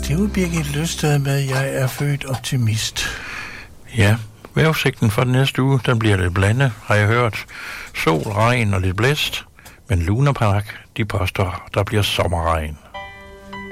det var Birgit Løsted med Jeg er født optimist. Ja, vejrudsigten for den næste uge, den bliver lidt blandet, har jeg hørt. Sol, regn og lidt blæst. Men Lunapark, de påstår, der bliver sommerregn.